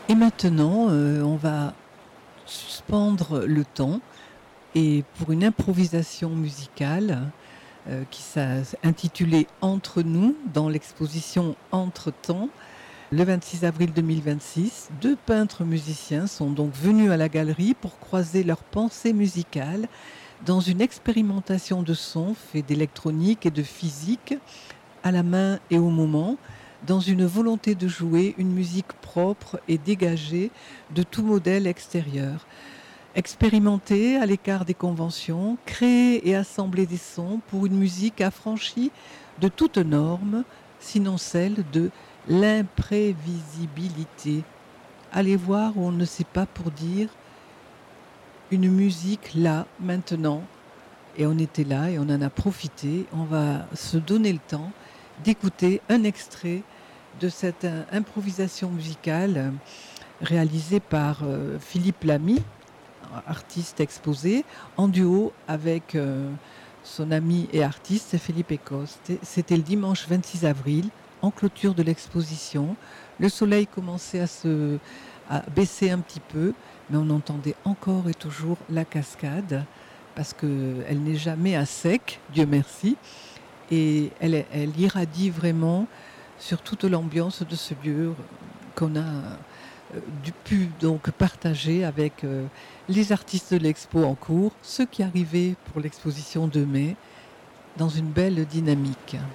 Et maintenant, on va suspendre le temps et pour une improvisation musicale qui s'est intitulée Entre nous dans l'exposition Entre-temps. Le 26 avril 2026, deux peintres musiciens sont donc venus à la galerie pour croiser leurs pensées musicales dans une expérimentation de son fait d'électronique et de physique à la main et au moment, dans une volonté de jouer une musique propre et dégagée de tout modèle extérieur. Expérimenter à l'écart des conventions, créer et assembler des sons pour une musique affranchie de toute norme, sinon celle de l'imprévisibilité. Aller voir où on ne sait pas pour dire une musique là, maintenant. Et on était là et on en a profité. On va se donner le temps d'écouter un extrait de cette improvisation musicale réalisée par Philippe Lamy, artiste exposé, en duo avec son ami et artiste Philippe Ecoste. C'était le dimanche 26 avril, en clôture de l'exposition. Le soleil commençait à baisser un petit peu, mais on entendait encore et toujours la cascade, parce qu'elle n'est jamais à sec, Dieu merci, et elle irradie vraiment sur toute l'ambiance de ce lieu qu'on a pu donc partager avec les artistes de l'expo en cours, ceux qui arrivaient pour l'exposition de mai, dans une belle dynamique.